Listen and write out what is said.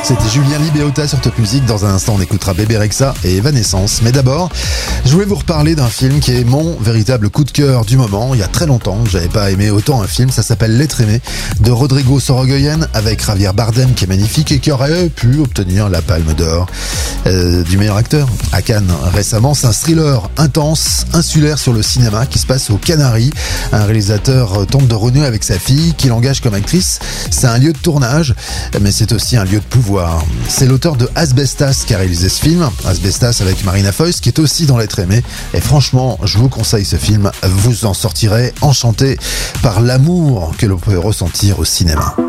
C'était Julien Libéota sur Top Music. Dans un instant, on écoutera Bébé Rexha et Evanescence. Mais d'abord, je voulais vous reparler d'un film qui est mon véritable coup de cœur du moment. Il y a très longtemps que j'avais pas aimé autant un film. Ça s'appelle L'être aimé de Rodrigo Sorogoyen avec Javier Bardem qui est magnifique et qui aurait pu obtenir la Palme d'Or du meilleur acteur à Cannes récemment. C'est un thriller intense, insulaire sur le cinéma qui se passe aux Canaries. Un réalisateur tente de renouer avec sa fille qui l'engage comme actrice. C'est un lieu de tournage, mais c'est aussi un lieu de pouvoir. C'est l'auteur de Asbestas qui a réalisé ce film, Asbestas avec Marina Foïs qui est aussi dans L'être aimé. Et franchement, je vous conseille ce film, vous en sortirez enchanté par l'amour que l'on peut ressentir au cinéma.